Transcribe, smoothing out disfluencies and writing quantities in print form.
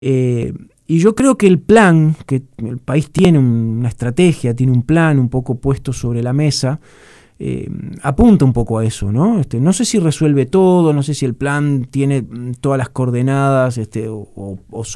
Y yo creo que el plan, que el país tiene una estrategia, tiene un plan un poco puesto sobre la mesa, apunta un poco a eso, ¿no? No sé si resuelve todo, no sé si el plan tiene todas las coordenadas, o